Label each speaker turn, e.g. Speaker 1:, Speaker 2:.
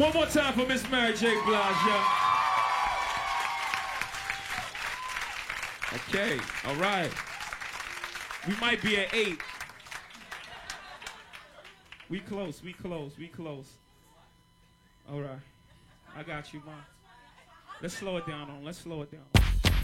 Speaker 1: One more time for Miss Mary J. Blige, yeah. Okay, all right. We might be at 8. We close. All right. I got you, man. Let's slow it down.